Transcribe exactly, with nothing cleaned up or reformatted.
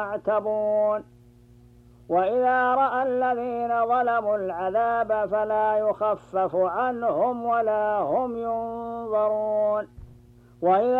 يعتبون وإذا رأى الذين ظلموا العذاب فلا يخفف عنهم ولا هم ينظرون وإذا